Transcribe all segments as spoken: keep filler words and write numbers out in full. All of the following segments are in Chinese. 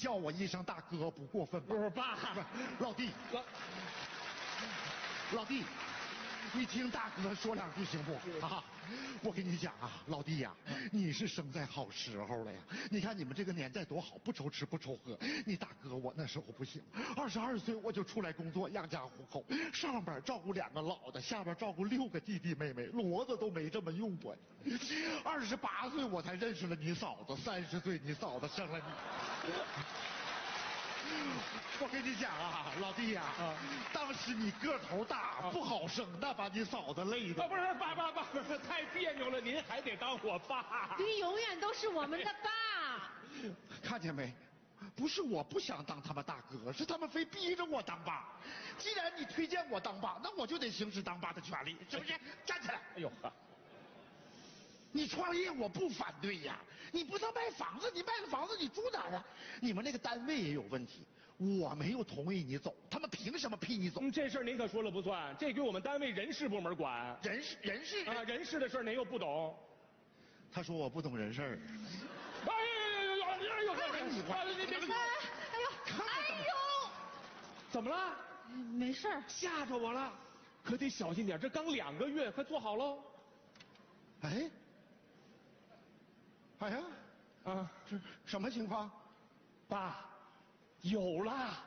叫我一声大哥不过分吧？ 不是爸， 老弟， 老老弟，你听大哥说两句行不？啊，我跟你讲啊，老弟呀、啊，你是生在好时候了呀。你看你们这个年代多好，不愁吃不愁喝。你大哥我那时候不行，二十二岁我就出来工作养家糊口，上边照顾两个老的，下边照顾六个弟弟妹妹，骡子都没这么用过。二十八岁我才认识了你嫂子，三十岁你嫂子生了你。我跟你讲啊，老弟呀、啊，当时你个头大、啊、不好生，那把你嫂子累的。 啊，不是爸爸爸，太别扭了，您还得当我爸。 您永远都是我们的爸。 看见没？不是我不想当他们大哥，是他们非逼着我当爸。既然你推荐我当爸，那我就得行使当爸的权利，是不是？站起来！ 哎呦呵。 你创业我不反对呀，你不能卖房子，你卖了房子你住哪儿啊？你们那个单位也有问题，我没有同意你走，他们凭什么批你走？ 嗯，这事儿您可说了不算，这归我们单位人事部门管。 人事人事啊，人事的事儿您又不懂。 他说我不懂人事儿。 哎呦呦呦哎呦！ 看你快，你别！ 哎呦，哎呦， 怎么了？ 没事儿。 吓着我了，可得小心点，这刚两个月，快坐好喽。 哎。哎呀，啊，这什么情况？ 爸，有啦！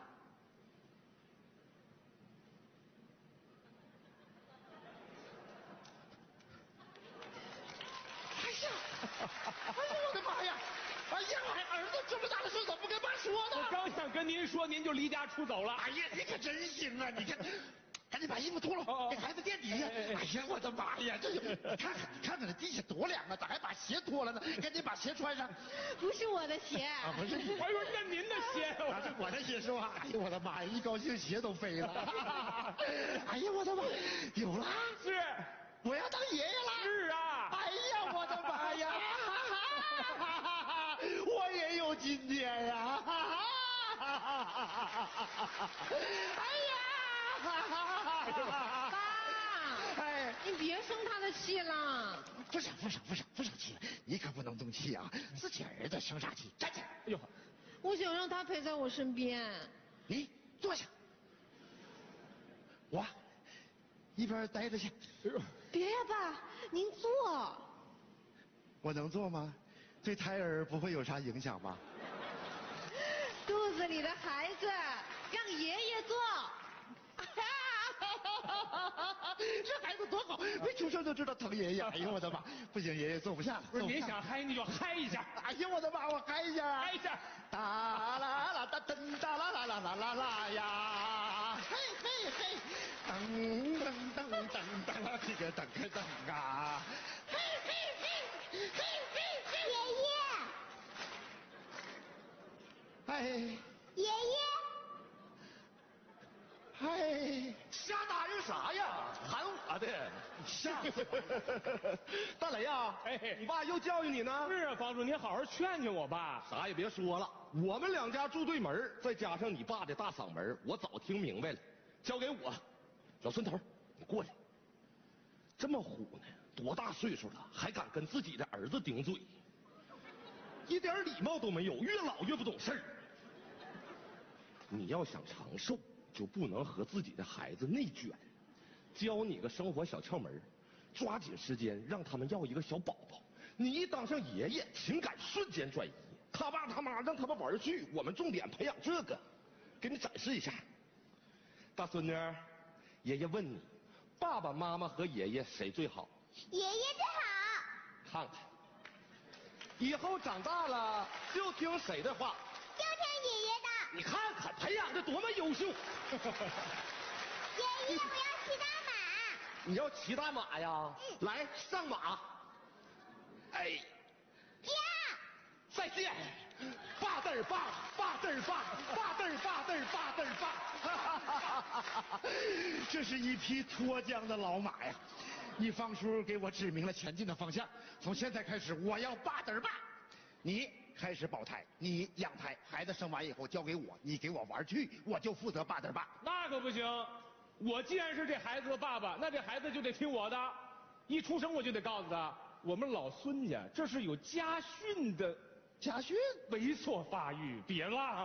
哎呀，哎呀，我的妈呀！哎呀，儿子这么大的事怎么不跟爸说呢？ 我刚想跟您说，您就离家出走了。 哎呀，你可真行啊！你看。赶紧把衣服脱了，哦、给孩子垫底下。哎, 哎, 哎呀，我的妈呀！这看看看看这地下多凉啊，咋还把鞋脱了呢？赶紧把鞋穿上。 不是我的鞋啊， 不是。 哎呦，那您的鞋， 啊，这我的鞋是吧？哎呦，我的妈呀！一高兴鞋都飞了。哎呀，我的妈！有了。 是。 我要当爷爷了。 是啊。 哎呀，我的妈呀！我也有今天呀！哎呀！ 爸，哎，你别生他的气了。 不生不生不生不生气了，你可不能动气啊！自己儿子生啥气？站起来！哎呦， 我想让他陪在我身边。 你坐下，我一边待着去。 别呀，爸，您坐。 我能坐吗？对胎儿不会有啥影响吧？ 肚子里的孩子，让爷爷坐。 这孩子多好，没出生就知道疼爷爷。哎呦我的妈！不行，爷爷坐不下了。 不是您想嗨你就嗨一下。 哎呦我的妈！我嗨一下， 嗨一下。 哒啦啦哒噔哒啦啦啦啦啦啦呀！嘿嘿嘿，噔噔噔噔噔啦，这个噔个噔啊！嘿嘿嘿嘿嘿嘿， 爷爷。 哎。 爷爷。 嗨， 瞎答应啥呀？喊我的，吓死我！大雷呀， 哎， 你爸又教育你呢？ 是啊，房主，您好好劝劝我爸。 啥也别说了，我们两家住对门，再加上你爸的大嗓门，我早听明白了。交给我，小孙头，你过来。这么虎呢？多大岁数了，还敢跟自己的儿子顶嘴？一点礼貌都没有，越老越不懂事儿。你要想长寿，就不能和自己的孩子内卷。教你个生活小窍门，抓紧时间让他们要一个小宝宝。你一当上爷爷，情感瞬间转移。他爸他妈让他们玩去，我们重点培养这个。给你展示一下，大孙女，爷爷问你，爸爸妈妈和爷爷谁最好？ 爷爷最好。 看看，以后长大了就听谁的话？ 就听爷爷的。 你看看，培养的多么优秀！爷爷，我要骑大马。 你要骑大马呀？嗯、来，上马。哎， 呀！ 再见，爸嘚儿爸，爸嘚儿爸，爸嘚儿爸嘚儿爸嘚儿爸。 这是一匹脱缰的老马呀！你方叔给我指明了前进的方向，从现在开始，我要爸嘚儿爸。你开始保胎，你养胎，孩子生完以后交给我，你给我玩去，我就负责爸嘚儿爸。 那可不行，我既然是这孩子的爸爸，那这孩子就得听我的，一出生我就得告诉他，我们老孙家这是有家训的。 家训？ 猥琐发育，别忘。